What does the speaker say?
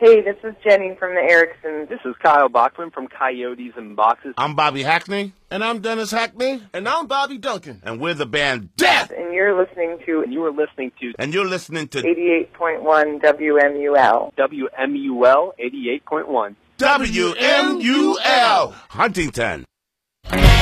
Hey, this is Jenny from the Ericksons. This is Kyle Bachman from Coyotes and Boxes. I'm Bobby Hackney. And I'm Dennis Hackney. And I'm Bobby Duncan. And we're the band Death. And you're listening to... And you're listening to 88.1 WMUL. WMUL 88.1. WMUL. Huntington.